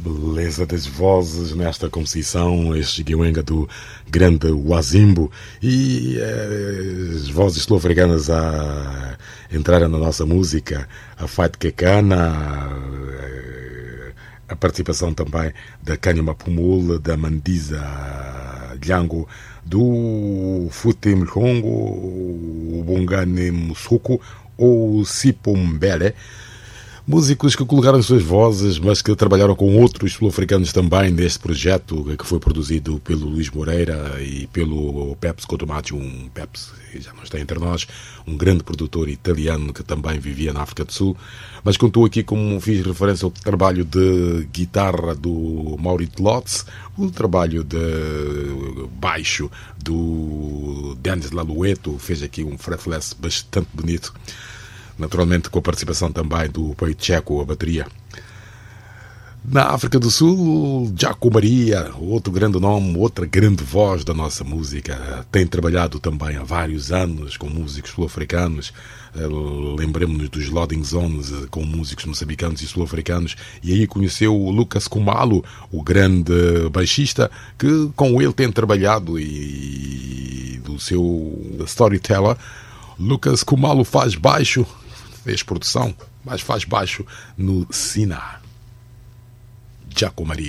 Beleza das vozes nesta composição, este Giwenga do grande Wazimbo e as vozes sul-africanas a entrarem na nossa música, a Fight Kekana, a participação também da Kanya Mapumul, da Mandiza Django, do Fute Mlongo, o Bongane Musuku ou Sipo Mbele. Músicos que colocaram as suas vozes, mas que trabalharam com outros sul-africanos também neste projeto, que foi produzido pelo Luís Moreira e pelo Peps Cotomati, Peps já não está entre nós, um grande produtor italiano que também vivia na África do Sul, mas contou aqui, como fiz referência ao trabalho de guitarra do Maurits Lotz, o trabalho de baixo do Denis Lalueto, fez aqui um fretless bastante bonito, naturalmente com a participação também do Peito Checo, a bateria. Na África do Sul, Jaco Maria, outro grande nome, outra grande voz da nossa música, tem trabalhado também há vários anos com músicos sul-africanos. Lembremos-nos dos Loading Zones com músicos moçambicanos e sul-africanos, e aí conheceu o Lucas Kumalo, o grande baixista, que com ele tem trabalhado, e do seu storyteller. Lucas Kumalo faz baixo, fez produção, mas faz baixo no Sina. Jaco Maria.